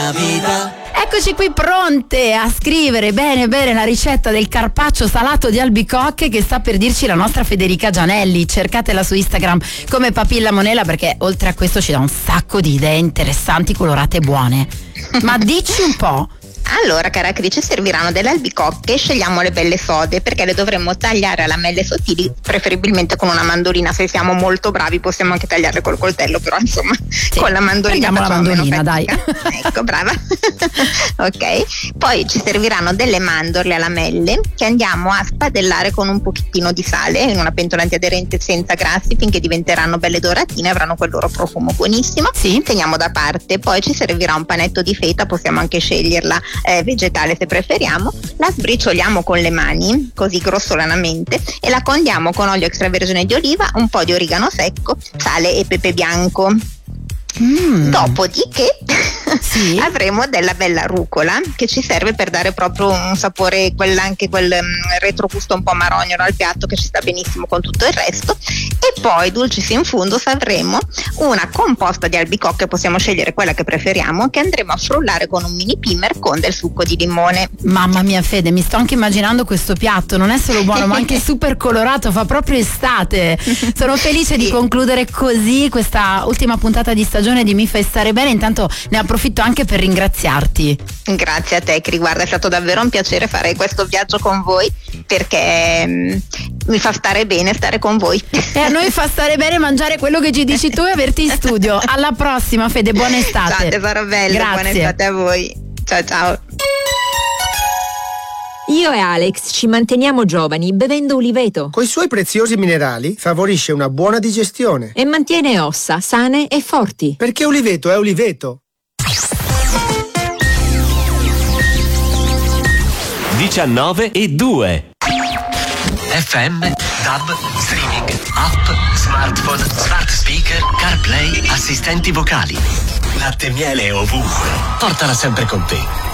la vita. Eccoci qui pronte a scrivere bene bene la ricetta del carpaccio salato di albicocche che sta per dirci la nostra Federica Gianelli. Cercatela su Instagram come Papilla Monella, perché oltre a questo ci dà un sacco di idee interessanti, colorate e buone. Ma dici un po'. Allora, cara Crice, serviranno delle albicocche, scegliamo le belle sode perché le dovremmo tagliare a lamelle sottili, preferibilmente con una mandolina. Se siamo molto bravi possiamo anche tagliarle col coltello, però insomma sì, con la mandolina facciamo la mandolina, dai. Ecco, brava. Ok, poi ci serviranno delle mandorle a lamelle che andiamo a spadellare con un pochettino di sale in una pentola antiaderente senza grassi finché diventeranno belle doratine, avranno quel loro profumo buonissimo. Sì. Teniamo da parte. Poi ci servirà un panetto di feta, possiamo anche sceglierla vegetale se preferiamo. La sbricioliamo con le mani così grossolanamente e la condiamo con olio extravergine di oliva, un po' di origano secco, sale e pepe bianco. Dopodiché sì, avremo della bella rucola che ci serve per dare proprio un sapore, anche quel retrogusto un po' marognolo al piatto che ci sta benissimo con tutto il resto. E poi dulcis in fundus avremo una composta di albicocche, possiamo scegliere quella che preferiamo, che andremo a frullare con un mini pimer con del succo di limone. Mamma mia Fede, mi sto anche immaginando questo piatto, non è solo buono ma anche super colorato, fa proprio estate. Sono felice di concludere così questa ultima puntata di stagione di Mi fai stare bene. Intanto ne approfitto anche per ringraziarti. Grazie a te, Cri, guarda, è stato davvero un piacere fare questo viaggio con voi, perché mi fa stare bene stare con voi. E a noi fa stare bene mangiare quello che ci dici tu e averti in studio. Alla prossima Fede, buona estate. Ciao tesoro bello, grazie. Buona estate a voi. Ciao ciao. Io e Alex ci manteniamo giovani bevendo uliveto. Coi suoi preziosi minerali favorisce una buona digestione e mantiene ossa sane e forti. Perché uliveto è uliveto. 19:02 FM, DAB, streaming, app, smartphone, smart speaker, CarPlay, assistenti vocali. Latte e miele ovunque. Portala sempre con te.